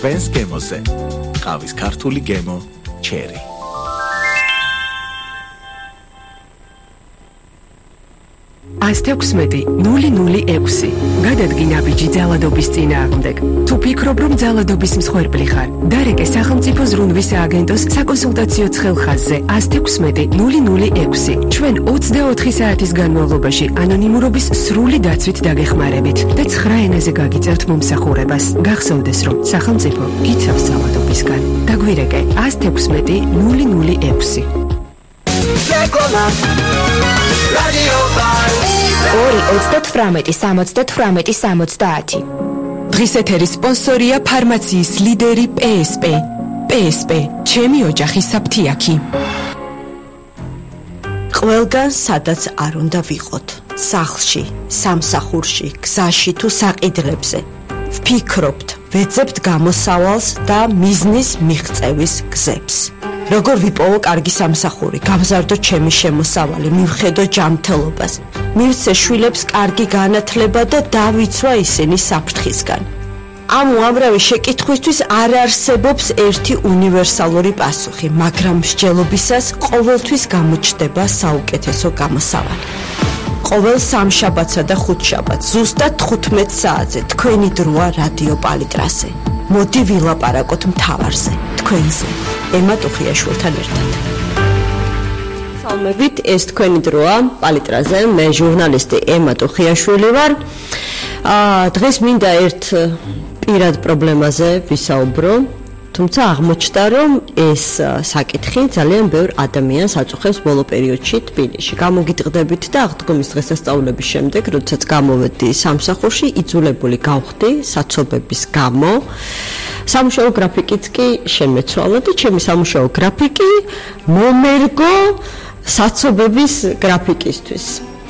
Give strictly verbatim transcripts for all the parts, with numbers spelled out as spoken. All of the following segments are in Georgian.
ჩვენს გემოზე. ყავის ქართული გემო ჩერი. ათი ექვსმეტი ნული ნული ექვსი გადადგინა ბიჯი ძალადობის წინააღმდეგ. თუ ფიქრობ, რომ ძალადობის მსხვერპლი ხარ, დარეკე სახელმწიფო ზრუნვის სააგენტოს საკონსულტაციო ცხელხაზზე ათი ექვსმეტი ნული ნული ექვსი. ჩვენ ოცდაოთხი საათის განმავლობაში ანონიმურობის სრული დაცვით დაგეხმარებით და ცხრა ენაზე გაგიწერთ მომსახურებას. გახსოვდეს, რომ სახელმწიფო გიცავს ძალადობისგან. დაგვირეკე ათი ექვსმეტი ნული ნული ექვსი. ორი ოცდათვრამეტი სამოცდათვრამეტი სამოცდაათი. დღის ეთერის სპონსორია ფარმაციის ლიდერი პე ეს პე. პე ეს პე, ჩემი ოჯახის საფთიაქი. ყველგან სადაც არ უნდა ვიყოთ, სახლში, სამსახურში, გზაში თუ საყიდლებზე. ვფიქრობთ, ვეძებთ გამოსავალს და მიზნის მიღწევის გზებს. როგორ ვიპოვო კარგი სამსახური, გამზარდო ჩემი შემოსავალი, მივხედო ჯანმრთელობას, მივცე შვილებს კარგი განათლება და დავიცვა ისინი საფრთხისგან. ამ უამრავი შეკითხვისთვის არ არსებობს ერთი უნივერსალური პასუხი, მაგრამ მსჯელობისას ყოველთვის გამოჩნდება საუკეთესო გამოსავალი. ყოველ სამშაბათსა და ხუთშაბათს ზუსტად თხუთმეტ საათზე თქვენი დროა რადიო პალიტრაზე. მოდი ვილაპარაკოთ მთავარზე, თქვენზე. ემა ტუხიაშვილთან ერთად. სალმებით, ეს თქვენი დროა პალიტრაზე, მე ჟურნალისტი ემა ტუხიაშვილი ვარ. აა დღეს მინდა ერთ პირად პრობლემაზე ვისაუბრო, თუმცა აღმოჩნდა, რომ ეს საკითხი ძალიან ბევრ ადამიანს აწუხებს ბოლო პერიოდში თბილისში. გამოგიტყდებით და აღდგომის დღესასწაულების შემდეგ, როდესაც გამოვედი სამსახურში, იძულებული გავხდი საცობების გამო. სამუშაო გრაფიკიც კი შემეცვალა და ჩემი სამუშაო გრაფიკი მომერგო საცობების გრაფიკისთვის.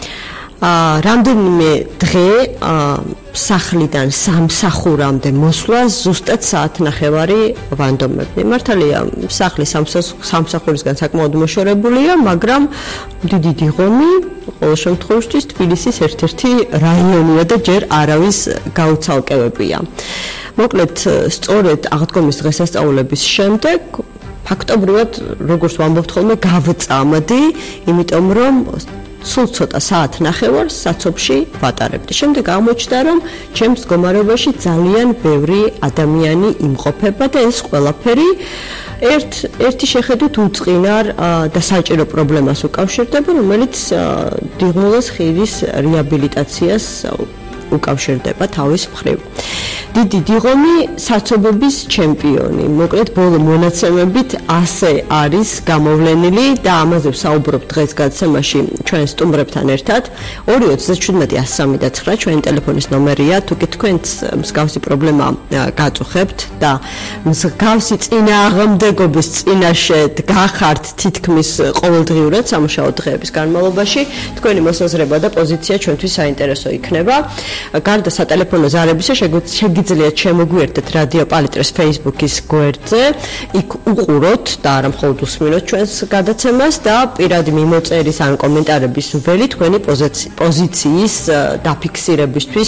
აა რამდენიმე დღე აა სახლიდან სამსახურამდე მოსვლა ზუსტად საათნახევარი ვანდომებდი. მართალია, სახლი სამსახურისგან საკმაოდ მოშორებულია, მაგრამ დიდი დიღომი ყოველ შემთხვევაში თბილისის ერთ-ერთი რაიონია და ჯერ არავის გაუცალკევებია. მოკლედ, სწორედ აღდგომის დღესასწაულების შემდეგ ფაქტობრივად, როგორც ვამბობთ ხოლმე, გავწამდი, იმიტომ რომ სულ ცოტა საათნახევარს საცობში ვატარებდი. შემდეგ აღმოჩნდა, რომ ჩემს მდგომარეობაში ძალიან ბევრი ადამიანი იმყოფება და ეს ყველაფერი ერთ ერთი შეხედვით უწყინარ და საჭირო პრობლემას უკავშირდება, რომელიც დიღმულას ხიდის რეაბილიტაციას უკავშირდება თავის მხრივ. დიდი დიღომი საცობების ჩემპიონი. მოკლედ ბოლო მონაცემებით ასე არის გამოვლენილი და ამაზე ვსაუბრობ დღეს გადაცემაში ჩვენ სტუმრებთან ერთად. ორი ოცდაშვიდი ათი სამი და ცხრა ჩვენი ტელეფონის ნომერია. თუ კი თქვენც მსგავსი პრობლემა გაწუხებთ და მსგავსი წინააღმდეგობის წინაშე გახართ თითქმის ყოველდღიურად სამუშაო დღეების განმავლობაში, თქვენი მოსაზრება და პოზიცია ჩვენთვის საინტერესო იქნება. გარდა სატელეფონო ზარებისა შეგიძლიათ შემოგვიერთდეთ რადიო პალიტრას Facebook-ის გვერდზე, იქ უყუროთ და არა მხოლოდ უსმინოთ ჩვენს გადაცემას და პირადი მიმოწერის ან კომენტარების ველი თქვენი პოზიციის დაფიქსირებისთვის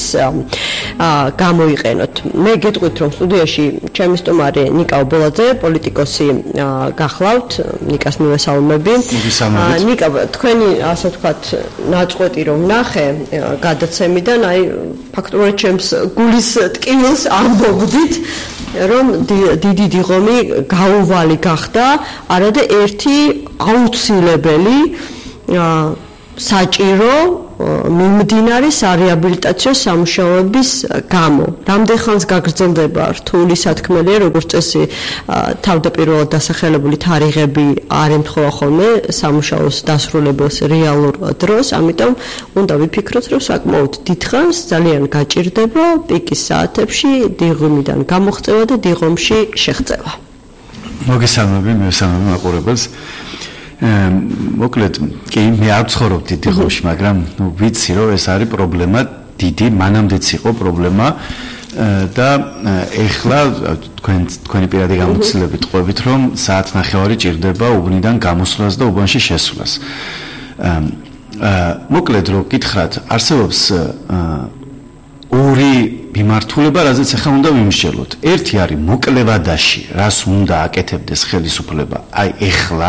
გამოიყენოთ. მე გეტყვით, რომ სტუდიაში ჩემი სტუმარი ნიკა ობოლაძე, პოლიტიკოსი გახლავთ, ნიკას მივესალმები. ნიკა, თქვენი ასე ვთქვათ ნაწყვეტი რომ ნახე გადაცემიდან, აი ფაქტობრივად ჩემს გულის ტკივილს ამბობდით, რომ დიდი დიღომი გაუვალი გახდა, არადა ერთი აუცილებელი საჭირო მიმდინარე სარეაბილიტაციო სამუშაოების გამო. რამდენ ხანს გაგრძელდება რთული სათქმელია, როგორც წესი თავდაპირველად დასახელებული თარიღები არ ემთხვევა ხოლმე სამუშაოს დასრულებას რეალურ დროს, ამიტომ უნდა ვიფიქროთ, რომ საკმაოდ დიდხანს ძალიან გაჭირდება პიკის საათებში დიღომიდან გამოღწევა და დიღომში შეღწევა. მოგესალმები, მივესალმები მაყურებელს. მოკლედ, კი, მე არ ვცხოვრობდი დიღომში, მაგრამ ნუ ვიცი, რომ ეს არის პრობლემა დიდი, მანამდეც იყო პრობლემა და ეხლა თქვენ თქვენი პირადი გამოცდილებით ყვებით, რომ საათნახევარი ჭირდება უბნიდან გამოსვლას და უბანში შესვლას. მოკლედ, რომ გითხრათ, არსებობს ორი მიმართულება, რაზეც ახლა უნდა ვიმსჯელოთ. ერთი არის მოკლევადაში, რას უნდა აკეთებდეს ხელისუფლება. აი ეხლა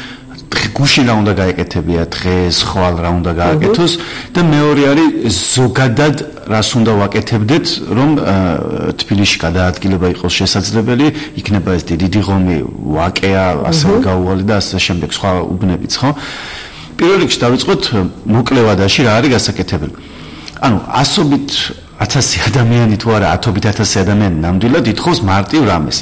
გუშინ რა უნდა გაეკეთებია დღეს, ხვალ რა უნდა გააკეთოს და მეორე არის ზოგადად რას უნდა ვაკეთებდეთ, რომ თბილისში გადაადგილება იყოს შესაძლებელი, იქნება ეს დიდი ღომი, ვაკეა, ასევე გაუვალი და ასე შემდეგ სხვა უბნებიც, ხო? პირველ რიგში დავიწყოთ მოკლევადაში რა არის გასაკეთებელი. ანუ ასობით ათასი ადამიანი თუ არა, ათობით ათასი ადამიანი ნამდვილად ითხოვს მარტივ რამეს.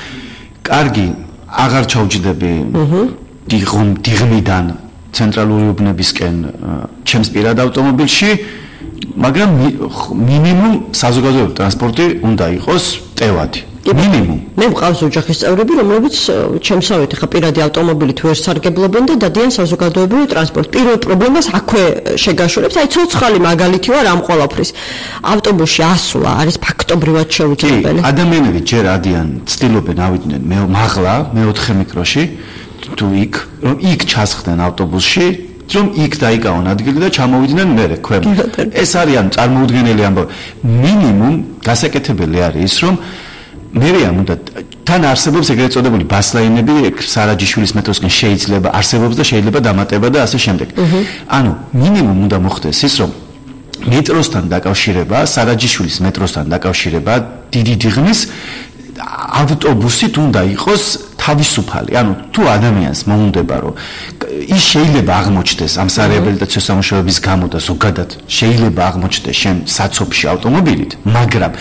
კარგი, აღარ ჩავჯდები დიღმ დიღმიდან ცენტრალური უბნებისკენ ჩემს პირად ავტომობილში, მაგრამ მინიმუმ საზოგადოებრივი ტრანსპორტი უნდა იყოს ტევადი. მინიმუმ. მე მყავს ოჯახის წევრები, რომლებიც ჩემსავით ხა პირადი ავტომობილით ვერ სარგებლობენ და დადიან საზოგადოებრივ ტრანსპორტ. პირველ პრობლემას აქვე შეგაშორებს, აი ცოცხალი მაგალითი ვარ ამ ყველაფრის. ავტობუსში ასვლა არის ფაქტობრივად შეუძლებელი. ადამიანები ჯერ ადიან ცდილობენ ავიდნენ მე მაღლა მეოთხე მიკროში თუ იქ რომ იქ ჩასხდნენ ავტობუსში რომ იქ დაიკავონ ადგილი და ჩამოვიდნენ მერე ქვემოთ. ეს არის ამ წარმოუდგენელი ამბავი. მინიმუმ გასაკეთებელი არის ის რომ მერე ამ უნდა თან არსებობს ეგრეთ წოდებული ბასლაინები სარაჯიშვილის მეტროსკენ შეიძლება არსებობს და შეიძლება დამატება და ასე შემდეგ. ანუ მინიმუმ უნდა მოხდეს ის რომ მეტროსთან დაკავშირება, სარაჯიშვილის მეტროსთან დაკავშირება დიდი დიღმის ავტობუსით უნდა იყოს თავისუფალი. ანუ თუ ადამიანს მოუნდება რომ ის შეიძლება აღმოჩნდეს ამ სარეაბილიტაციო სამუშაოების გამო და ზოგადად შეიძლება აღმოჩნდეს შენ საცობში ავტომობილით, მაგრამ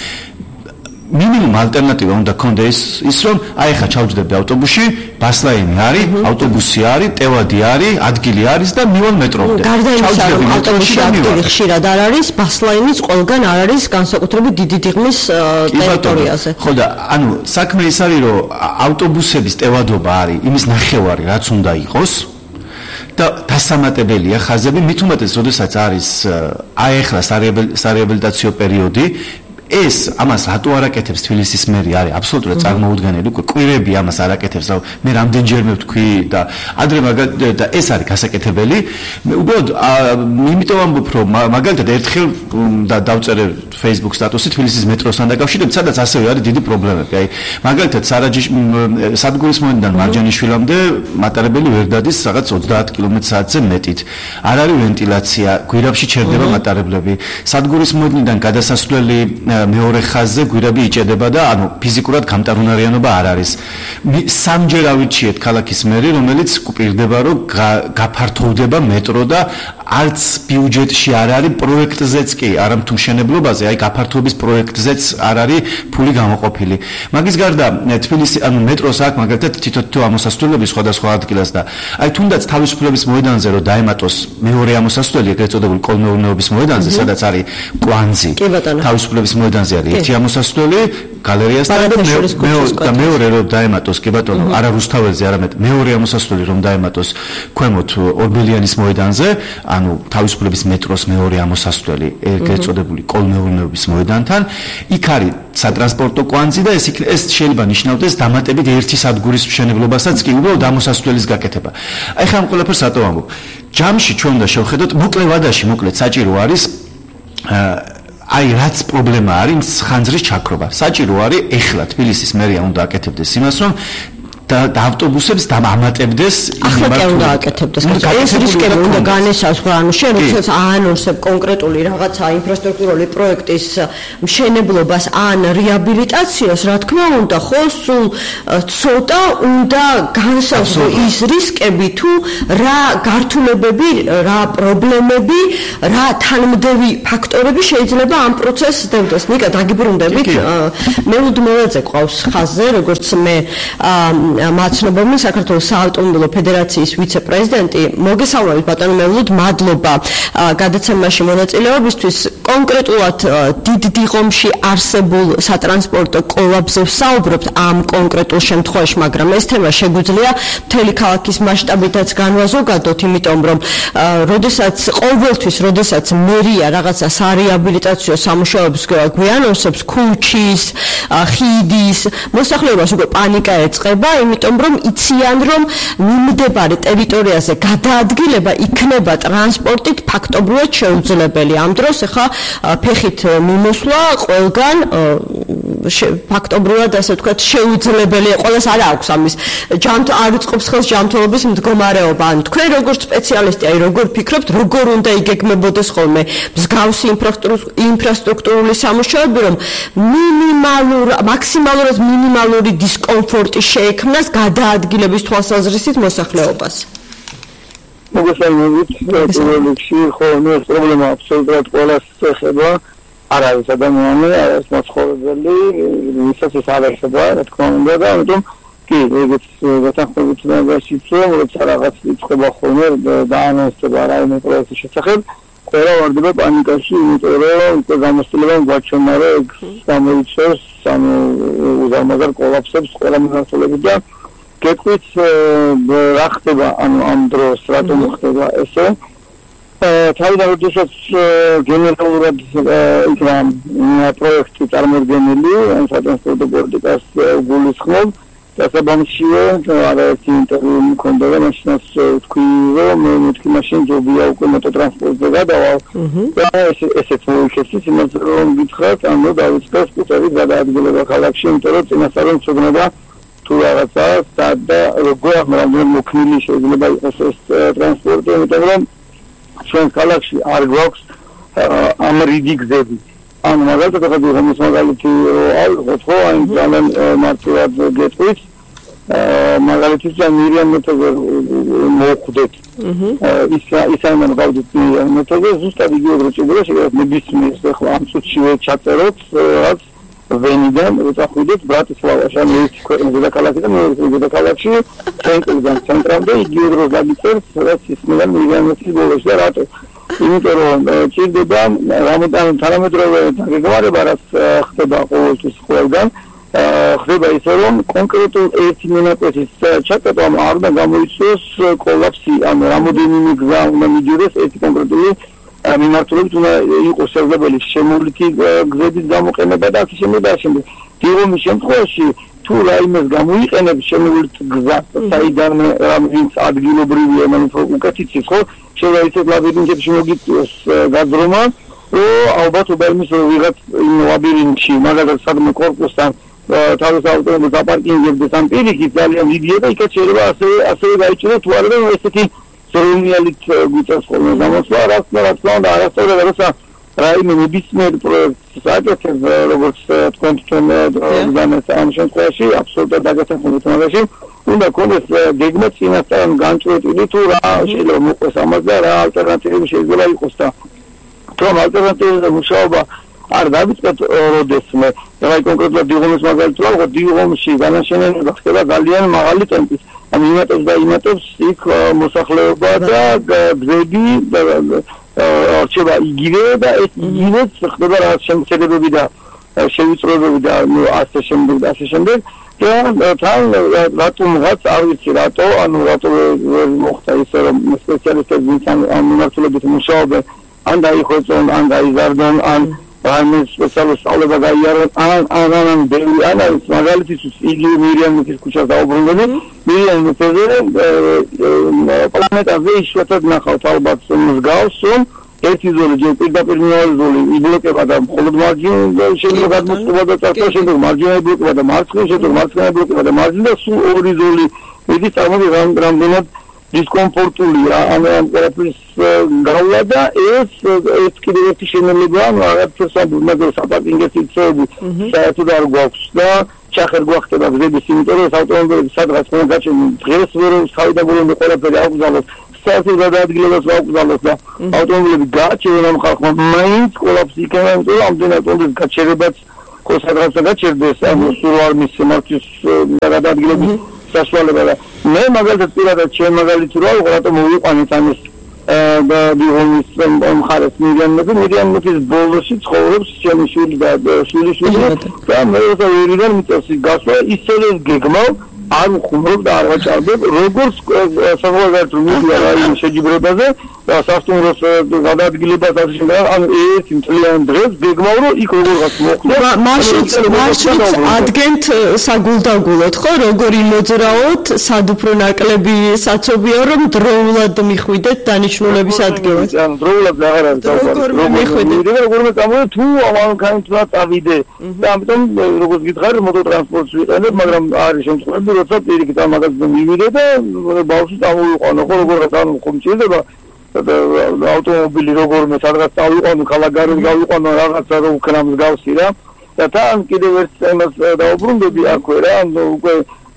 მინიმუმ ალტერნატივა უნდა გქონდეს ის რომ აი ხა ჩავჯდები ავტობუსში, ბასლაინი არის, ავტობუსი არის, ტევადი არის, ადგილი არის და მივალ მეტრომდე. გარდა იმისა, რომ ავტობუსში ადგილი ხშირად არ არის, ბასლაინიც ყველგან არ არის განსაკუთრებით დიდი დიღმის ტერიტორიაზე. ხო და ანუ საქმე ის არის რომ ავტობუსების ტევადობა არის იმის ნახევარი რაც უნდა იყოს და დასამატებელია ხაზები, მით უმეტეს როდესაც არის აი ახლა სარეაბილიტაციო პერიოდი ეს ამას რატო არ აკეთებს თბილისის მერი არის აბსოლუტურად წარმოუდგენელი, უკვე კვირები ამას არ აკეთებს, მე რამდენჯერმე ვთქვი და ადრე და ეს არის გასაკეთებელი. მე უბრალოდ იმიტომ ამბობ რომ მაგალითად ერთხელ და დავწერე Facebook სტატუსი თბილისის მეტროსთან დაკავშირებით, სადაც ასევე არის დიდი პრობლემები. აი მაგალითად სარაჯიშ სადგურის მოედნიდან მარჯანიშვილამდე მატარებელი ვერ დადის რაღაც ოცდაათ კილომეტრ საათზე მეტით. არ არის ვენტილაცია, გვირაბში ჩერდება მატარებლები. სადგურის მოედნიდან გადასასვლელი მეორე ხაზზე გვირაბი იჭედება და ანუ ფიზიკურად გამტარუნარიანობა არ არის. სამჯერ ავირჩიეთ ქალაქის მერი, რომელიც გვპირდება რომ გაფართოვდება მეტრო და არც ბიუჯეტში არ არის პროექტზეც კი, არამთუ მშენებლობაზე, აი გაფართოების პროექტზეც არ არის ფული გამოყოფილი. მაგის გარდა თბილისი ანუ მეტროს აქვს მაგალითად თითო-თითო ამოსასვლელები სხვადასხვა ადგილას და აი თუნდაც თავისუფლების მოედანზე რომ დაემატოს მეორე ამოსასვლელი, ეგრეთ წოდებული კოლმეურნეობის მოედანზე, სადაც არის კვანძი. თავისუფლების მოედანზე არის ერთი ამოსასვლელი, გალერეასთან და მეორე რომ დაემატოს, კი ბატონო, არა რუსთაველზე, არამედ მეორე ამოსასვლელი რომ დაემატოს ქვემოთ ორბელიანის მოედანზე, ანუ თავისუფლების მეტროს მეორე ამოსასვლელი, ეგრეთ წოდებული კოლმეურნეობის მოედანთან, იქ არის სატრანსპორტო კვანძი და ეს ეს შეიძლება ნიშნავდეს დამატებით ერთი სადგურის მშენებლობასაც კი უბრალოდ ამოსასვლელის გაკეთება. აი ხა ამ ყველაფერს რატო ვამბობ? ჯამში ჩვენ უნდა შევხედოთ, მოკლევადაში მოკლედ საჭირო არის აი რაც პრობლემა არის ხანძრის ჩაქრობა. საჭირო არის ეხლა თბილისის მერია უნდა აკეთებდეს იმას, რომ და ავტობუსებს დამატებდეს ახლა კი უნდა აკეთებდეს. ეს რისკები უნდა განესაზღვრა, ანუ შენ როდესაც აანონსებ კონკრეტული რაღაცა ინფრასტრუქტურული პროექტის მშენებლობას ან რეაბილიტაციას, რა თქმა უნდა, ხო, სულ ცოტა უნდა განსაზღვრო ის რისკები თუ რა გართულებები, რა პრობლემები, რა თანმდევი ფაქტორები შეიძლება ამ პროცესს დევდეს. ნიკა, დაგიბრუნდებით. მეუდმოვაძე ყავს ხაზზე, როგორც მე მაცნობები საქართველოს საავტომობილო ფედერაციის ვიცე-პრეზიდენტი. მოგესალმებით ბატონო მეულოდ, მადლობა გადაცემაში მონაწილეობისთვის. კონკრეტულად დიდ დიღომში არსებულ სატრანსპორტო კოლაპსზე ვსაუბრობთ ამ კონკრეტულ შემთხვევაში, მაგრამ ეს თემა შეგვიძლია მთელი ქალაქის მასშტაბითაც განვაზოგადოთ, იმიტომ რომ როდესაც ყოველთვის, როდესაც მერია რაღაცა სარეაბილიტაციო სამუშაოებს გვიანონსებს, ქუჩის, ხიდის მოსახლეობას უკვე პანიკა ეწყება. ამიტომ რომ იციან რომ მიმდებარე ტერიტორიაზე გადაადგილება იქნება ტრანსპორტით ფაქტობრივად შეუძლებელი. ამ დროს ახლა ფეხით მიმოსვლა ყველგან ფაქტობრივად ასე ვთქვათ შეუძლებელია. ყველას არ აქვს ამის ჯამთ არ უწყობს ხელს ჯანმრთელობის მდგომარეობა. ან თქვენ როგორც სპეციალისტი, აი როგორ ფიქრობთ, როგორ უნდა იგეგმებოდეს ხოლმე მსგავსი ინფრასტრუქტურული სამუშაოები, რომ მინიმალურ მაქსიმალურად მინიმალური დისკომფორტი შეექმნას გადაადგილების თვალსაზრისით მოსახლეობას. მოგესალმებით, პრობლემებში ხოლმე პრობლემა აბსოლუტურად ყველას ეხება. არ არის ადამიანი, არ არის მაცხოვრებელი, ვისაც ეს არ ეხება, რა თქმა უნდა და ამიტომ კი, ეგეც გათანხმებით ნაგაშიც, როცა რაღაც იწყება ხოლმე დაანონსდება რაიმე პროექტის შესახებ, ყველა ვარდება პანიკაში, იმიტომ რომ უკვე გამოსtildeება გვაჩვენა, რომ ეგ გამოიწვევს ანუ უზარმაზარ კოლაფსებს ყველა მიმართულებით და გეტყვით რა ხდება ანუ ამ დროს, რატომ ხდება ესე. თავიდან როდესაც გენერალურად იქნა პროექტი წარმოდგენილი, სატრანსპორტო პოლიტიკას გულისხმობ, დასაბამშივე არაერთი ინტერვიუ მქონდა და მაშინაც ვთქვი, რომ მე მეთქი მაშინ ჯობია უკვე მოტოტრანსპორტზე გადავალ და ესეც მოიქცეს, იმას რომ გითხრათ, ანუ დავიწყოს კუთვნილ გადაადგილება ქალაქში, იმიტომ რომ წინასწარ რომ ცოდნება თუ რაღაცა და როგორ ამერამდე მოქნილი შეიძლება იყოს ეს ტრანსპორტი, იმიტომ რომ ჩვენ ქალაქში არ გვაქვს ამ რიგი გზები. ანუ მაგალითად ახლა ვიღამის მაგალითი ავიღოთ ხო, აი ძალიან მარტივად გეტყვით. მაგალითად ძალიან მირიან მეთოზე მოვხვდეთ. ის ის ამან გავდით მირიან მეთოზე, ზუსტად იგივე რო ჭირდება, შეიძლება ნებისმიერ ახლა ამ წუთშივე ჩაწეროთ რაც ვენიდან როცა ხვიდეთ ბრატისლავაში, ანუ ერთი ქვეყნის დედაქალაქი და მეორე დედაქალაქში ცენტრიდან ცენტრამდე იგივე დროს დაგიწერთ, რაც ისმიდან მირიან მეთოდის ბოლოს და რატო? იმიტომ რომ ჭირდება რამოდან თანამედროვე დაგეგმარება, რაც ხდება ყოველთვის ყველგან, ხდება ისე რომ კონკრეტულ ერთი მონაკვეთის ჩაკეტვამ არ უნდა გამოიწვიოს კოლაფსი, ანუ რამოდენიმე გზა უნდა მიდიოდეს ერთი კონკრეტული მიმართულებით უნდა იყოს შესაძლებელი შემოვლითი გზების გამოყენება და ასე შემდეგ და ასე შემდეგ. დიღომის შემთხვევაში თუ რაიმეს გამოიყენებს შემოვლით გზას, საიდან ვინც ადგილობრივია, ანუ უკეთიცის ხო, შეიძლება ისეთ ლაბირინთებში მოგიწვიოს გაძრომა, რომ ალბათ უბერმის ვიღაც იმ ლაბირინთში, მაგალითად სადმე კორპუსთან თავის ავტომობილს აპარკინგებდეს ამ პირიქით ძალიან დიდია და იქაც შეიძლება ასევე ასევე გაიჭიროს თუ არა რომ ესეთი ზრუნიალით გვიწევს ხოლმე გამოსვლა, რაც რა თქმა უნდა არასწორია, როცა რაიმე ნებისმიერ პროექტს აკეთებ, როგორც თქვენ თქვენ გზანეს ამ შემთხვევაში აბსოლუტურად დაგეთანხმებით მაგაში, უნდა გქონდეს გეგმა წინასწარ განჭვრეტილი თუ რა შეიძლება მოყვეს ამას და რა ალტერნატივები შეიძლება იყოს და თუმცა ალტერნატივებზე მუშაობა არ დავიწყეთ როდესმე, აი კონკრეტულად დიღომის მაგალითად ვაღო, დიღომში განაშენიანება ხდება ძალიან მაღალი ტემპით. ანუ იმატებს და იმატებს იქ მოსახლეობა და გზები რჩება იგივე და ეს იგივეც ხდება რაღაც შემცირებები და შევიწროებები და ნუ ასე შემდეგ და ასე შემდეგ და თან რატომღაც არ ვიცი რატო, ანუ რატო მოხდა ისე რომ სპეციალისტები ამ მიმართულებით მუშაობენ, ან დაიხვეწონ, ან გაიზარდონ, ან ამის სპეციალურ სწავლება გაიარონ, ან ან ან ბევრი ან არის მაგალითად იგივე მირიანის ქუჩას დაუბრუნდები, მირიანის ფერზე პლანეტაზე იშვიათად ნახავთ ალბათ მსგავს, რომ ერთი ზოლი ჯერ პირდაპირ მეორე ზოლი იბლოკება და მხოლოდ მარჯვნივ შეიძლება გადმოწყობა და წარსულში შემდეგ მარჯვნივ იბლოკება და მარცხნივ შემდეგ მარცხნივ იბლოკება და მარჯვნივ და სულ ორი ზოლი იგი წარმოგვიდგენთ რამდენად დისკომფორტულია, ანუ ამ ყველაფრის გავლა და ეს ეს კიდევ ერთი შემოვლება, რაღაც სასაბუთმოებელ საპარკინგის იწევები საერთოდ არ გვაქვს და ჩახერ გვახდება გზების, იმიტომ რომ ავტომობილები სადღაც უნდა გაჩერდნენ, დღეს ვერ ხავდა ბოლომდე ყველაფერი აუგზავნოს, საერთოდ გადაადგილებას აუგზავნოს და ავტომობილები გაჩერდნენ ამ ხალხმა, მაინც კოლაფსი იქნება, იმიტომ რომ ამდენ ავტომობილის გაჩერებაც ხო სადღაც გაჩერდეს, ანუ სულ არ მის მართვის გადაადგილების საშუალება და მე მაგალითად პირადად ჩემ მაგალითი რა ვიყო, რატომ მოვიყვანეთ ამის და დიღომის მხარეს მირიანმეფი, მირიანმეფის ბოლოში ცხოვრობს ჩემი შვილი და შვილიშვილი და მე როცა ვერიდან მიწევს გასვლა, ისევე გეგმავ არ ხუმრობ და არ ვაჭარბებ როგორც საზღვარგარეთ რომ მიდია რაიმე შეჯიბრებაზე და სასტუმროს გადაადგილებას ასე შემდეგ ან ერთი მთლიან დღეს გეგმავ რომ იქ როგორღაც მოხდა მაშინ მაშინ ადგენთ საგულდაგულოდ ხო როგორ იმოძრაოთ სად უფრო ნაკლები საცობია რომ დროულად მიხვიდეთ დანიშნულების ადგილას ან დროულად აღარ არის როგორ მიხვიდეთ როგორმე წამოვიდე თუ ამანქანით წავიდე და ამიტომ როგორც გითხარ მოტოტრანსპორტს ვიყენებ მაგრამ არის შემთხვევები როცა პირიქით ამ მაგაზინზე მივიდე და ბავშვი წამოვიყვანო ხო როგორღაც არ მომჭირდება ავტომობილი როგორმე სადღაც წავიყვანო ქალაქგარეთ გავიყვანო რაღაცა რომ უკრა მსგავსი რა და თან კიდევ ერთ თემას დაუბრუნდები აქვე რა უკვე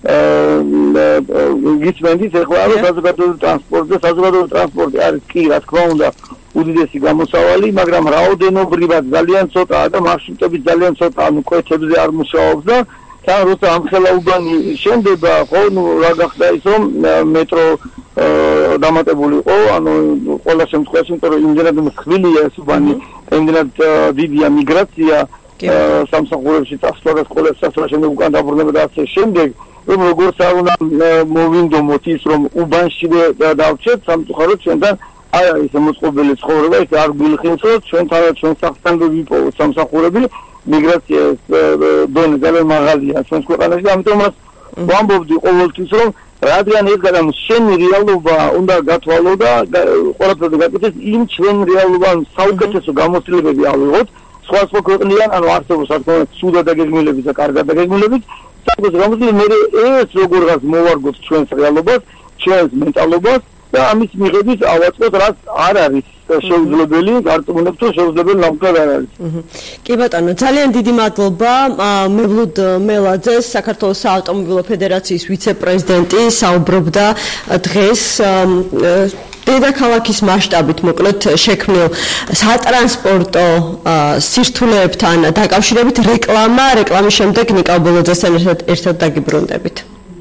გიწმენდით ეხლა რომ საზოგადოებრივ ტრანსპორტზე საზოგადოებრივ ტრანსპორტი არის კი რა თქმა უნდა უდიდესი გამოსავალი მაგრამ რაოდენობრივად ძალიან ცოტაა და მარშრუტები ძალიან ცოტაა ანუ კვეთებზე არ მუშაობს და თან როცა ამხელაუბანი შენდება ხო ნუ რა გახდა ის რომ მეტრო დამატებული იყო ანუ ყველა შემთხვევაში იმიტომ რომ იმდენად მსხვილია ეს უბანი იმდენად დიდია მიგრაცია სამსახურებში წასვლა და სკოლებში წასვლა შემდეგ უკან დაბრუნება და ასე შემდეგ რომ როგორც არ უნდა მოვინდომოთ ის რომ უბანში დავჩეთ სამწუხაროდ ჩვენთან არ არის მოწყობილი ცხოვრება ის არ გულხინწოთ ჩვენთან ჩვენ სახთან ვიპოვოთ სამსახურები მიგრაციის დონე ძალიან მაღალია ჩვენს ქვეყანაში ამიტომაც ვამბობდი ყოველთვის რომ რადგან ეს გადამ შენი რეალობა უნდა გათვალო და ყველაფერზე გაკეთდეს იმ ჩვენ რეალობა საუკეთესო გამოცდილებები ავიღოთ სხვა სხვა ქვეყნიდან ანუ არსებობს საკუთარ სუდა დაგეგმილებით და კარგად დაგეგმილებით საკუთარ გამოცდილებები მე ეს როგორღაც მოვარგოთ ჩვენს რეალობას ჩვენს მენტალობას და ამის მიხედვით ავაწყოთ რაც არ არის შეუძლებელი გარტყმუნებთ რომ შეუძლებელი ნამდვილად არ არის. კი ბატონო ძალიან დიდი მადლობა მებლუდ მელაძეს საქართველოს საავტომობილო ფედერაციის ვიცე-პრეზიდენტი საუბრობდა დღეს დედაქალაქის მასშტაბით მოკლედ შექმნილ სატრანსპორტო სირთულეებთან დაკავშირებით რეკლამა რეკლამის შემდეგ ნიკა ბოლოძესთან ერთად დაგიბრუნდებით.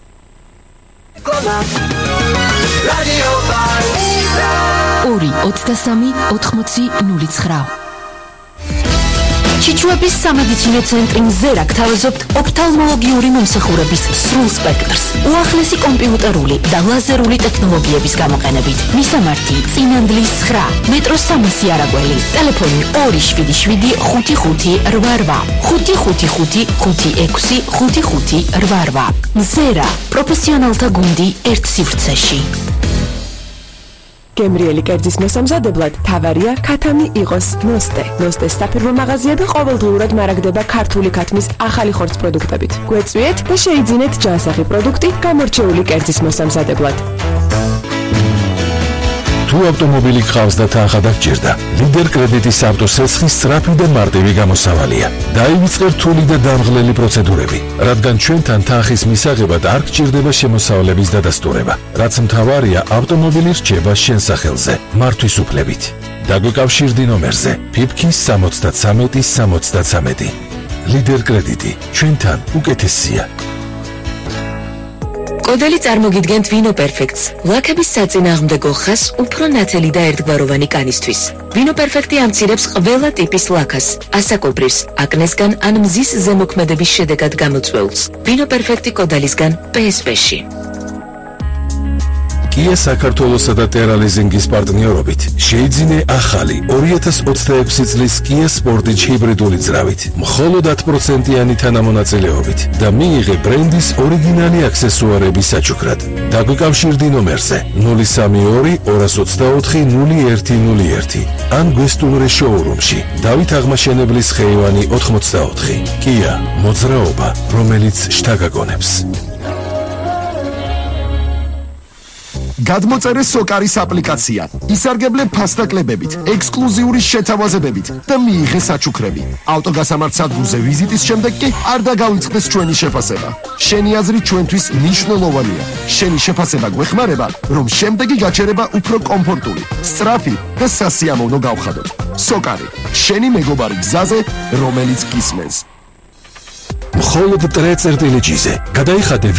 ორი ოცდასამი ოთხმოცი ნული ცხრა ჩიჩუების სამედიცინო ცენტრი მზერა გთავაზობთ ოფთალმოლოგიური მომსახურების სრულ სპექტრს უახლესი კომპიუტერული და ლაზერული ტექნოლოგიების გამოყენებით მისამართი წინანდლის ცხრა მეტროს სამასი არაგველი ტელეფონი ორი შვიდი შვიდი ხუთი ხუთი რვა რვა ხუთი ხუთი ხუთი ხუთი ექვსი ხუთი ხუთი რვა რვა მზერა პროფესიონალთა გუნდი ერთ სივრცეში გემრიელი კერძის მოსამზადებლად თავარია ქათამი იყოს ნოსტე. ნოსტეს საფირმო მაღაზია და ყოველდღიურად მარაგდება ქართული ქათმის ახალი ხორცს პროდუქტებით. გვეწვიეთ და შეიძინეთ ჯანსაღი პროდუქტი გამორჩეული კერძის მოსამზადებლად. თუ ავტომობილი გყავს და თანხა დაგჭირდა, ლიდერ კრედიტის ავტოსესხის სწრაფი და მარტივი გამოსავალია. დაივიწყე რთული და დამღლელი პროცედურები, რადგან ჩვენთან თანხის მისაღებად არ გჭირდება შემოსავლების დადასტურება. რაც მთავარია, ავტომობილი რჩება შენ სახელზე, მართვის უფლებით. დაგვეკავშირდი ნომერზე ფიფქის სამოცდათსამეტი სამოცდათსამეტი. ლიდერ კრედიტი, ჩვენთან უკეთესია. კოდელი წარმოგიდგენთ ვინო პერფექტს. ლაქების საწინააღმდეგო ხაზს უფრო ნათელი და ერთგვაროვანი კანისთვის. ვინო პერფექტი ამცირებს ყველა ტიპის ლაქას, ასაკობრივს, აკნესგან ან მზის ზემოქმედების შედეგად გამოწვეულს. ვინო პერფექტი კოდალისგან პე ეს პე-ში. Kia საქართველოსა და ტერალიზინგის პარტნიორობით შეიძინე ახალი ორი ათას ოცდაექვსი წლის Kia Sportage ჰიბრიდული ძრავით, მხოლოდ ათი პროცენტიანი თანამონაწილეობით და მიიღე ბრენდის ორიგინალი აქსესუარები საჩუქრად. დაგვიკავშირდი ნომერზე ნული სამი ორი ორას ოცდაოთხი ნული ერთი ნული ერთი ან გვესტუმრე შოურუმში დავით აღმაშენებლის ხეივანი ოთხმოცდაოთხი. Kia მოძრაობა, რომელიც შთაგაგონებს. გადმოწერე სოკარის აპლიკაცია, ისარგებლე ფასტაკლებებით, ექსკლუზიური შეთავაზებებით და მიიღე საჩუქრები. ავტოგასამართ სადგურზე ვიზიტის შემდეგ კი არ დაგავიწყდეს ჩვენი შეფასება. შენი აზრი ჩვენთვის მნიშვნელოვანია. შენი შეფასება გვეხმარება, რომ შემდეგი გაჩერება უფრო კომფორტული, სწრაფი და სასიამოვნო გავხადოთ. სოკარი, შენი მეგობარი გზაზე, რომელიც გისმენს. მხოლოდ ტრე წერტილი ჯიზე. გადაიხადე